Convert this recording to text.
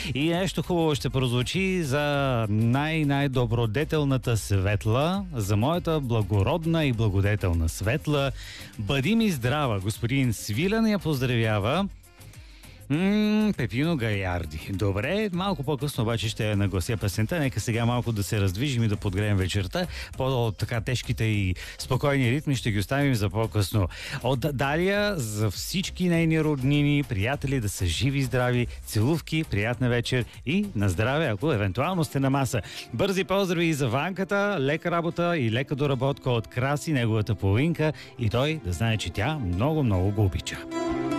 И нещо хубаво ще прозвучи за най-добродетелната Светла, за моята благородна и благодетелна Светла. Бъди ми здрава, господин Свилен я поздравява. Пепино Гаярди. Добре, малко по-късно обаче ще я наглася песента. Нека сега малко да се раздвижим и да подгреем вечерта. По-така тежките и спокойни ритми ще ги оставим за по-късно. От Дария за всички нейни роднини, приятели да са живи, здрави, целувки, приятна вечер и на здраве, ако евентуално сте на маса. Бързи поздрави и за Ванката, лека работа и лека доработка от Краси, неговата половинка, и той да знае, че тя много го обича.